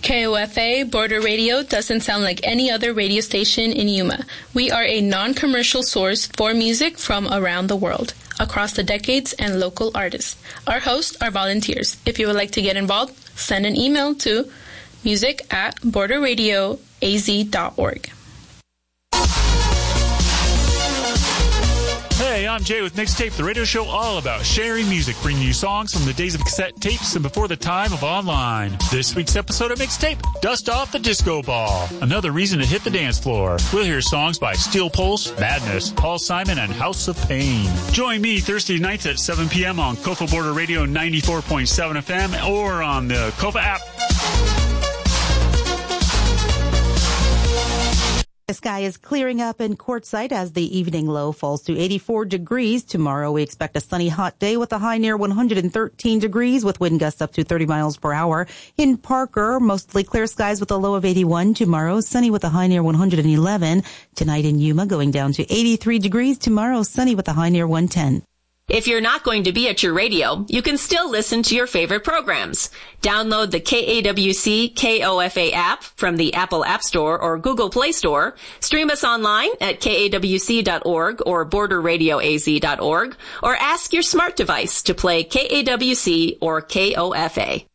KOFA Border Radio doesn't sound like any other radio station in Yuma. We are a non-commercial source for music from around the world, across the decades and local artists. Our hosts are volunteers. If you would like to get involved, send an email to music@borderradioaz.org. Hey, I'm Jay with Mixtape, the radio show all about sharing music, bringing you songs from the days of cassette tapes and before the time of online. This week's episode of Mixtape, Dust Off the Disco Ball. Another reason to hit the dance floor. We'll hear songs by Steel Pulse, Madness, Paul Simon, and House of Pain. Join me Thursday nights at 7 p.m. on Kofa Border Radio 94.7 FM or on the Kofa app. The sky is clearing up in Quartzsite as the evening low falls to 84 degrees. Tomorrow we expect a sunny, hot day with a high near 113 degrees with wind gusts up to 30 miles per hour. In Parker, mostly clear skies with a low of 81. Tomorrow, sunny with a high near 111. Tonight in Yuma, going down to 83 degrees. Tomorrow, sunny with a high near 110. If you're not going to be at your radio, you can still listen to your favorite programs. Download the KAWC KOFA app from the Apple App Store or Google Play Store. Stream us online at kawc.org or borderradioaz.org, or ask your smart device to play KAWC or KOFA.